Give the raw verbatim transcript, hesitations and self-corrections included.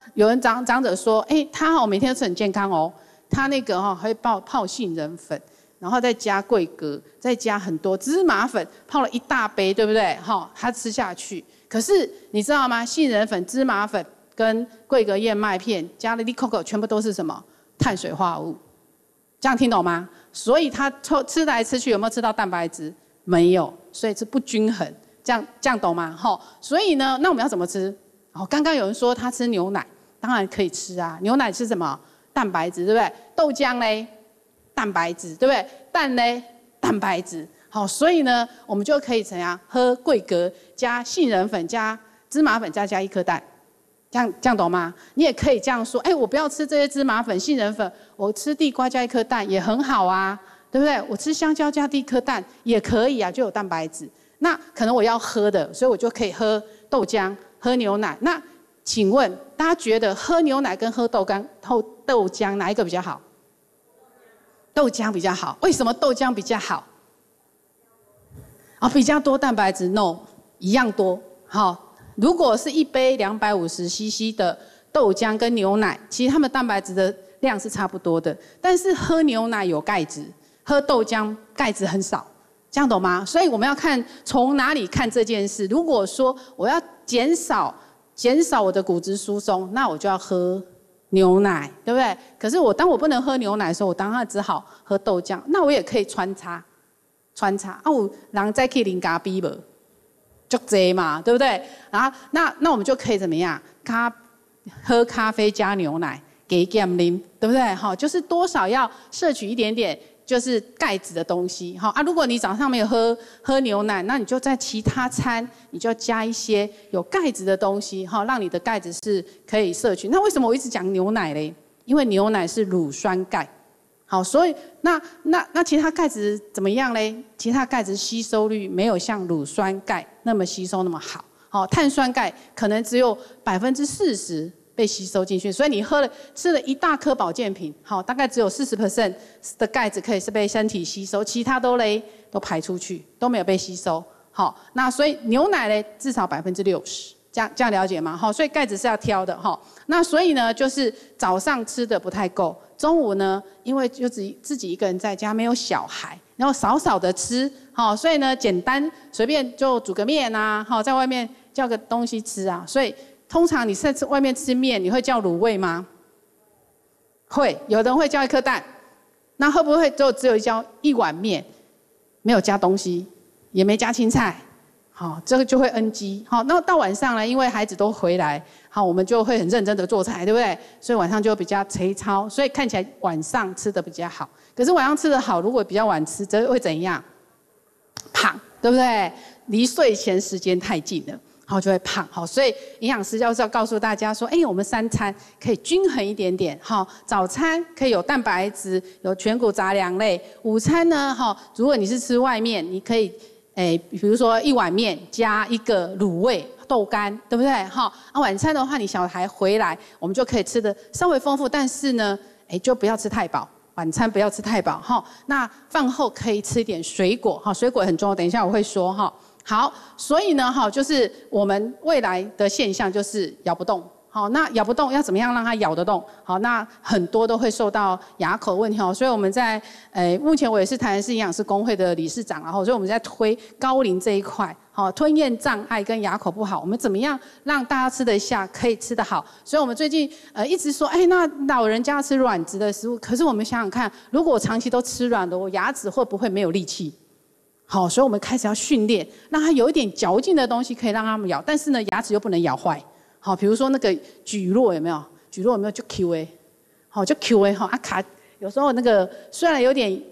有人长长者说，哎，他哦每天都吃很健康哦，他那个哈、哦、会泡泡杏仁粉，然后再加桂格，再加很多芝麻粉，泡了一大杯，对不对？哈、哦，他吃下去。可是你知道吗？杏仁粉、芝麻粉跟桂格燕麦片加了利口口，全部都是什么？碳水化合物。这样听懂吗？所以他吃来吃去有没有吃到蛋白质？没有，所以是不均衡。这样这样懂吗？哈，所以呢，那我们要怎么吃？哦，刚刚有人说他吃牛奶，当然可以吃啊。牛奶是什么？蛋白质，对不对？豆浆嘞，蛋白质，对不对？蛋嘞，蛋白质。好，所以呢，我们就可以怎样？喝桂格加杏仁粉加芝麻粉再加一颗蛋。这样这样懂吗？你也可以这样说，哎，我不要吃这些芝麻粉、杏仁粉，我吃地瓜加一颗蛋也很好啊，对不对？我吃香蕉加一颗蛋也可以啊，就有蛋白质。那可能我要喝的，所以我就可以喝豆浆、喝牛奶。那请问大家觉得喝牛奶跟喝豆干、豆豆浆哪一个比较好？豆浆比较好。为什么豆浆比较好？啊、哦，比较多蛋白质 ？No， 一样多。好。如果是一杯两百五十 C C 的豆浆跟牛奶，其实它们蛋白质的量是差不多的。但是喝牛奶有钙质，喝豆浆钙质很少，这样懂吗？所以我们要看从哪里看这件事。如果说我要减少减少我的骨质疏松，那我就要喝牛奶，对不对？可是我当我不能喝牛奶的时候，我当然只好喝豆浆。那我也可以穿插穿插啊，有人再去啉咖啡无？就这嘛，对不对？然后那那我们就可以怎么样？咖喝咖啡加牛奶给减啉，对不对？好，就是多少要摄取一点点，就是钙质的东西。好啊，如果你早上没有喝喝牛奶，那你就在其他餐你就加一些有钙质的东西，好，让你的钙质是可以摄取。那为什么我一直讲牛奶嘞？因为牛奶是乳酸钙。好，所以那那那其他钙质怎么样嘞？其他钙质吸收率没有像乳酸钙那么吸收那么好。好，碳酸钙可能只有百分之四十被吸收进去，所以你喝了吃了一大颗保健品，好，大概只有四十 percent 的钙质可以是被身体吸收，其他都嘞都排出去，都没有被吸收。好，那所以牛奶嘞至少百分之六十。这样这样了解吗？好，所以钙质是要挑的哈。那所以呢，就是早上吃的不太够，中午呢，因为就自己自己一个人在家，没有小孩，然后少少的吃，好，所以呢，简单随便就煮个面啊，好，在外面叫个东西吃啊。所以通常你在外面吃面，你会叫卤味吗？会，有人会叫一颗蛋，那会不会就只有叫一碗面，没有加东西，也没加青菜？好，这个就会 N G。好，那到晚上呢，因为孩子都回来，好，我们就会很认真的做菜，对不对？所以晚上就比较粗糙，所以看起来晚上吃的比较好。可是晚上吃的好，如果比较晚吃，则会怎样？胖，对不对？离睡前时间太近了，好就会胖。好，所以营养师要是要告诉大家说，哎，我们三餐可以均衡一点点。好，早餐可以有蛋白质，有全谷杂粮类。午餐呢，哈，如果你是吃外面，你可以。诶，比如说一碗面加一个卤味豆干，对不对？哈，啊，晚餐的话，你小孩回来，我们就可以吃的稍微丰富，但是呢，诶，就不要吃太饱，晚餐不要吃太饱，哈。那饭后可以吃一点水果，哈，水果很重要，等一下我会说，哈。好，所以呢，哈，就是我们未来的现象就是咬不动。好，那咬不动要怎么样让它咬得动？好，那很多都会受到牙口问题哦。所以我们在呃，目前我也是台南市营养师公会的理事长，然后所以我们在推高龄这一块，好，吞咽障碍跟牙口不好，我们怎么样让大家吃得下，可以吃得好？所以我们最近呃一直说，哎，那老人家吃软质的食物，可是我们想想看，如果我长期都吃软的，我牙齿会不会没有力气？好，所以我们开始要训练，让它有一点嚼劲的东西可以让他们咬，但是呢，牙齿又不能咬坏。好，比如说那个蒟蒻有没有？蒟蒻有没有就 Q A？ 好，就 Q A 哈，啊卡，有时候那个虽然有点